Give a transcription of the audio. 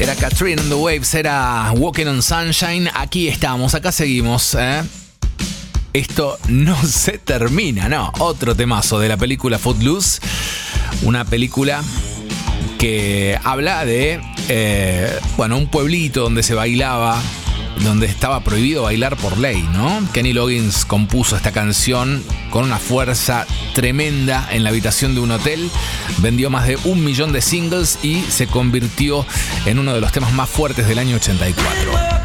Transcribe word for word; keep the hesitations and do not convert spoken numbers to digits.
Era Katrina and the Waves, era Walking on Sunshine. Aquí estamos, acá seguimos, ¿eh? Esto no se termina, no. Otro temazo de la película Footloose. Una película que habla de, eh, bueno, un pueblito donde se bailaba, donde estaba prohibido bailar por ley, ¿no? Kenny Loggins compuso esta canción con una fuerza tremenda en la habitación de un hotel. Vendió más de un millón de singles y se convirtió en uno de los temas más fuertes del año ochenta y cuatro.